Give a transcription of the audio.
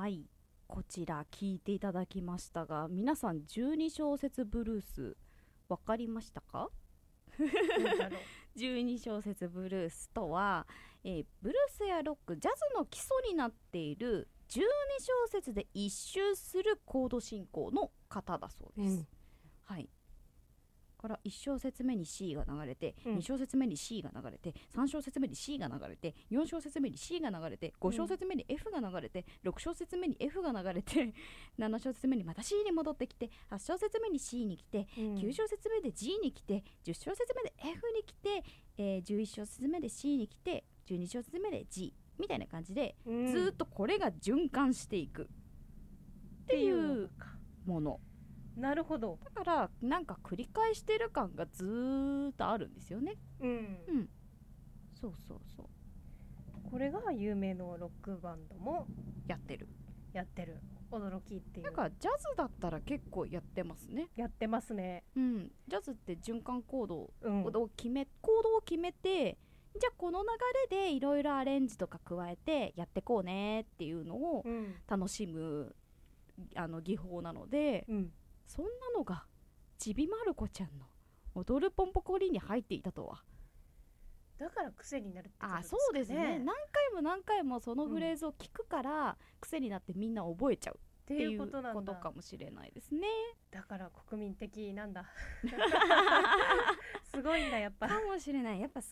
はい、こちら聞いていただきましたが、皆さん12小節ブルース分かりましたか？ なんだろ 12小節ブルースとは、ブルースやロック、ジャズの基礎になっている12小節で一周するコード進行の型だそうです。 うん、 はい。から1小節目に C が流れて、 うん 2小節目に C が流れて、3小節目に C が流れて、4小節目に C が流れて、5小節目に F が流れて、6小節目に F が流れて、7小節目にまた C に戻ってきて、8小節目に C に来て、9小節目で G に来て、10小節目で F に来て、11小節目で C に来て、12小節目で G みたいな感じで、 うん、 ずーっとこれが循環していくっていうもの。 なるほど。 だからなんか繰り返してる感がずーっとあるんですよね。 うん、 うん、そうそうそう、 これが有名のロックバンドもやってる。 やってる。驚きっていう。 なんかジャズだったら結構やってますね。 やってますね。 うん、ジャズって循環コードうん、 コードを決めて、じゃあこの流れでいろいろアレンジとか加えてやってこうねっていうのをうん楽しむ技法なので、 うん、 そんなのがちびまる子ちゃんの踊るポンポコリンに入っていたとは。 だから癖になるってことですかね。 そうですね。何回もそのフレーズを聞くから、癖になってみんな覚えちゃうってっていういうことなんだ。 ことかもしれないですね。 だから国民的なんだすごいんだやっぱ。 かもしれない。やっぱ好